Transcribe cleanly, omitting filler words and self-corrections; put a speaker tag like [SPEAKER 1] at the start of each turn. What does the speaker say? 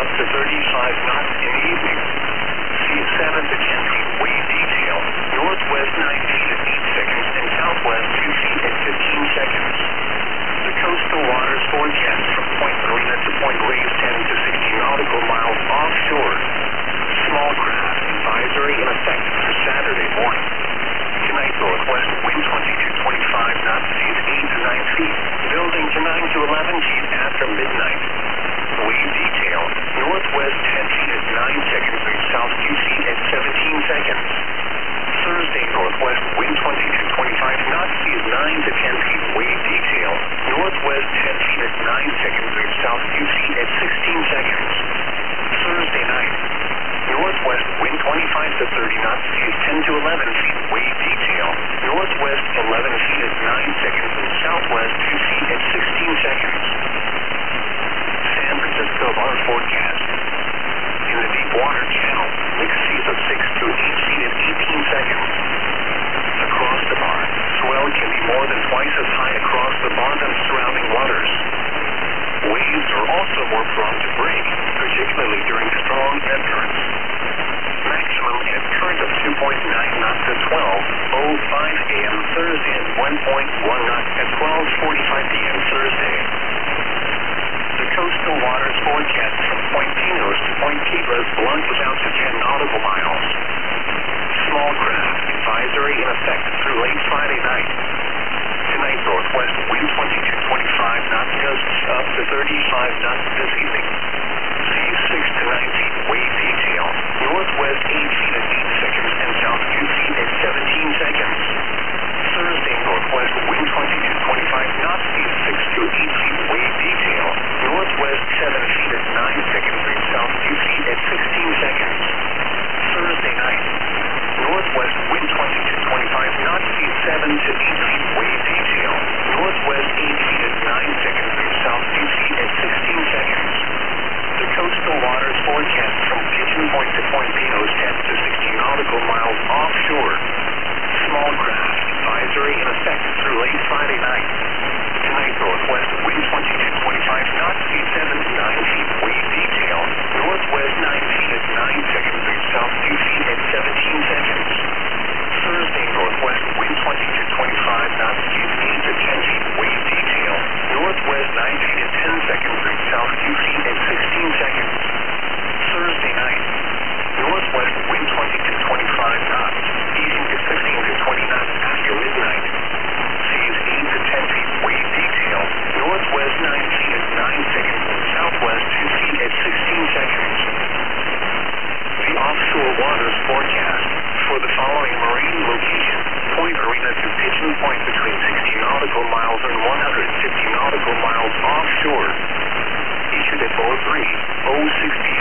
[SPEAKER 1] up to 35 knots in the evening. Seas 7 to 10 feet wave detail. Northwest 9 feet at 8 seconds and southwest 2 feet at 15 seconds. The coastal waters forecast from Point Marina to Point Reyes 10 to 60 nautical miles offshore. Small craft advisory in effect through Saturday morning. Tonight, northwest wind 20 to 25 knots, seas 8 to 9 feet. Building to 9 to 11 feet after midnight. Wave detail, northwest 10 feet at 9 seconds and south 2 feet at 17 seconds. Thursday, northwest wind 20 to 25 knots, seas 9 to 10 feet. Wave detail, northwest 10 feet at 9 seconds and south 2 feet at 16 seconds. Thursday night, northwest wind 25 to 30 knots, seas 10 to 11 feet. Wave detail, northwest 11 feet at 9 seconds and southwest 2 feet at 16 seconds. San Francisco water forecast. In the deep water channel, mixed seas of 6 to 8 feet at 18 seconds. Across the bar, swell can be more than twice as high across the bar than surrounding waters. Waves are also more prone to break, particularly during strong ebb currents. Maximum ebb current of 2.9 knots at 12:05 a.m. Thursday and 1.1 knots at 12:45 p.m. Thursday. The coastal waters forecast from Point Pinos to Point Cabras plunges out to 10 nautical miles. Small craft advisory in effect through late Friday night. Tonight, northwest wind 20 to 25 knots, gusts up to 35 knots this evening. Seas 6 to 9 feet, wave detail. Northwest 8 feet at 8 seconds and south 2 feet at 17 seconds. Thursday, northwest wind 20 to 25 knots, seas 6 to 8 feet, wave detail. Northwest 7 feet at 9 seconds and south 2 feet at 16 seconds. Thursday night, northwest wind 20 to 25 knots, seas 7 to 8 feet, wave detail. Northwest 8 feet at 9 seconds and south 2 feet at 16 seconds. The coastal waters forecast from Pigeon Point to Point Pinos 10 to 60 nautical miles offshore. Small craft advisory in effect through late Friday night. Tonight, northwest wind 20 to 25 knots, seas 7 to 9 feet, wave detail. Northwest 9 feet at 9 seconds and south 2 feet at 17 seconds. Thursday, northwest wind 20 to 25 knots, seas 8 to 10 feet, wave detail. Northwest 9 feet at 10 seconds and south 2 feet at 16 seconds. Thursday night, northwest wind 20 to 25 knots, easing to 15 to 20 knots after midnight. Seas 8 to 10 feet, wave detail. Northwest 9 feet at 9 seconds and southwest 2 feet at 16 seconds. The offshore waters forecast for the following marine location: Point Marina to Pigeon Point between 60 nautical miles and 150 nautical miles offshore. Issued at 03:060